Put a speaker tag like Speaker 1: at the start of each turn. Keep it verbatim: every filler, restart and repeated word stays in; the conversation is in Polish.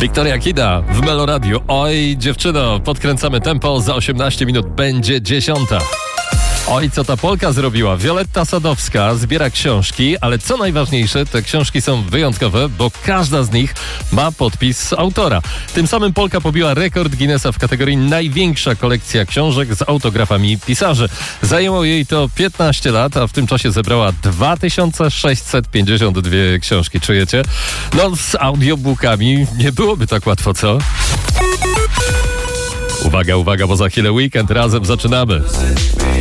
Speaker 1: Wiktoria Kida w Melo Radio. Oj, dziewczyno, podkręcamy tempo, za osiemnaście minut będzie dziesiąta. Oj, co ta Polka zrobiła? Violetta Sadowska zbiera książki, ale co najważniejsze, te książki są wyjątkowe, bo każda z nich ma podpis autora. Tym samym Polka pobiła rekord Guinnessa w kategorii największa kolekcja książek z autografami pisarzy. Zajęło jej to piętnaście lat, a w tym czasie zebrała dwa tysiące sześćset pięćdziesiąt dwie książki. Czujecie? No, z audiobookami nie byłoby tak łatwo, co? Uwaga, uwaga, bo za chwilę weekend, razem zaczynamy.